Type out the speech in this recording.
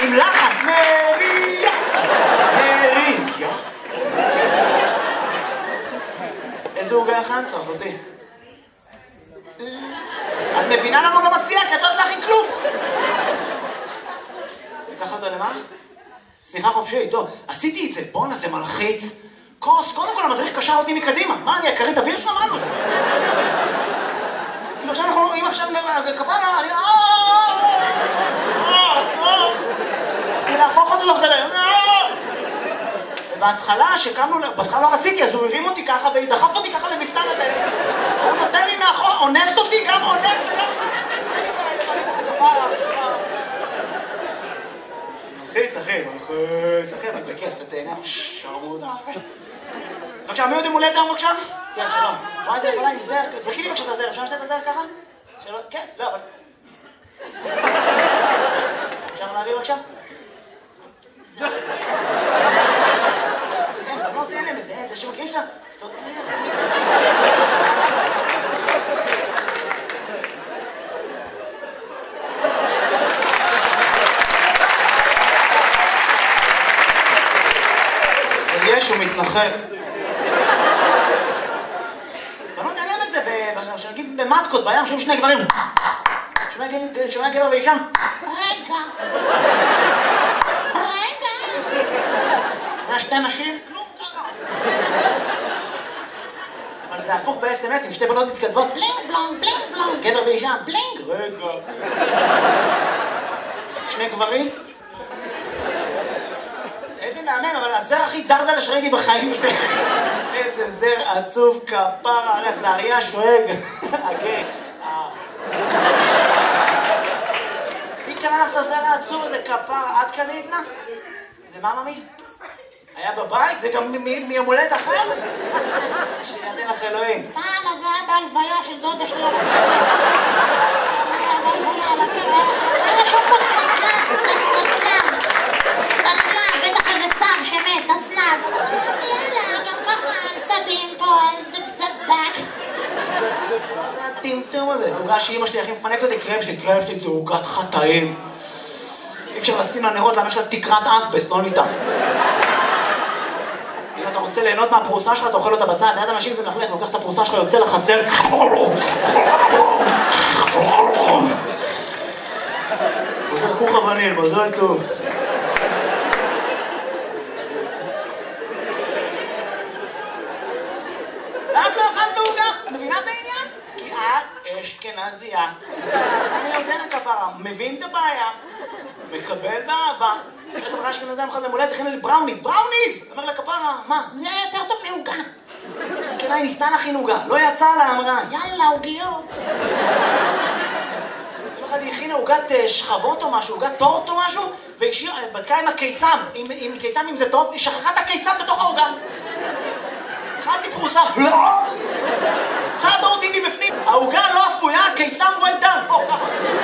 עם לחן, מריה, מריה. איזה עוגה הכנת, אחותי? את מבינה למה הוא לא מציע? כי את לא יודעת להכין כלום. לקח אותו למה? סליחה חופשי, טוב. עשיתי את זה, בואנה זה מלחיץ. כוס, קודם כל המדריך קשר אותי מקדימה. מה, אני אקרית אוויר שם? מה זה? כאילו עכשיו אנחנו, אם עכשיו כפרה, אני... רציתי להפוך אותו תוך כדי. ובהתחלה, שקמנו, בהתחלה לא רציתי, אז הוא הרים אותי ככה ודחף אותי ככה למפתן הדלת. הוא נותן לי מאחור, אונס אותי, גם אונס וגם... זה נקרא, כפרה. מלחיץ, אחי, אבל בכיף, אתה תהנה, שרמוטה. בבקשה, מי עוד יום הולדת היום בבקשה? כן, שלום. וואי, זה יכולה עם זר, זכי לי בבקשה את הזר, אפשר לשתת את הזר ככה? שלום, כן, לא, אבל... אפשר להעביר בבקשה? זר. אין, בנות אין להם את זה, אין, זה שמכירים שאתה... הוא מתנחל. בנות אין להם את זה, שנגיד במטקות, בים, שומעים שני גברים. שומע גבר ואישה. רגע. שומע שתי נשים. כלום ככה. אבל זה הפוך ב-SMS, עם שתי בנות מתכתבות. בלינג בלונג, בלינג בלונג. גבר ואישה. בלינג. רגע. שני גברים. איזה מהמם, אבל הזר הכי דרדל שראיתי בחיים שלי. איזה זר עצוב כפרה, הלך, זה אריה שואג. אוקיי. מי קנה לך את הזר העצוב הזה כפרה? את קנית לה? זה מה ממי? היה בבית? זה גם מיום הולדת אחר? שידן לך אלוהים. סתם, אז זה היה בהלוויה של דודה שלי על הקבר. היה בהלוויה על הקבר. היה שם פה צנב. בטח איזה צב שמת, הצנב. יאללה, גם ככה צבים פה, איזה בזבק. מה זה הטמטום הזה? עוגה שאמא שלי הכי מפנקת אותי, קרם שלי זה עוגת חטאים. אי אפשר לשים לנרות, למה יש לה תקרת אסבסט, לא ניתן. אם אתה רוצה ליהנות מהפרוסה שלך, אתה אוכל אותה בצד, ליד אנשים זה מלכלך, לוקח את הפרוסה שלך, יוצא לחצר. חוזר כוך אבנים, מזל טוב. את לא אכלת עוגה? את מבינה את העניין? כי את אשכנזייה. אני יודע כפרה, מבין את הבעיה, מקבל באהבה. איך חברה אשכנזייה מחד למולדת, הכינה לי בראוניס. אומר לה כפרה, מה? זה היה יותר טוב מעוגה. מסכנה, היא ניסתה להכין עוגה, לא יצאה לה, אמרה. יאללה, עוגיות. יום אחד היא הכינה עוגת שכבות או משהו, עוגת טורט או משהו, והיא בדקה עם הקיסם, עם קיסם אם זה טוב, היא שכחה את הקיסם בתוך העוגה. אכלתי פרוסה, סעדה אותי מבפנים, העוגה לא אפויה, קיסם well done, פה, ככה.